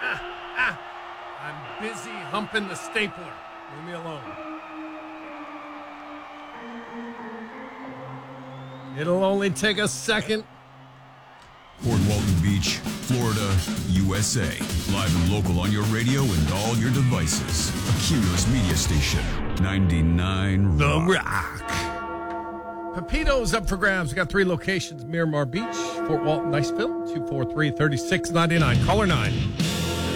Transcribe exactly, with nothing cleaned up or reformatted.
I'm busy humping the stapler. Leave me alone. It'll only take a second. Port Walton Beach, Florida, U S A. Live and local on your radio and all your devices. A Cumulus Media Station. ninety-nine The Rock. Rock. Pepito's up for grabs. We got three locations. Miramar Beach, Fort Walton, Niceville. two four three, three six nine nine. Caller nine.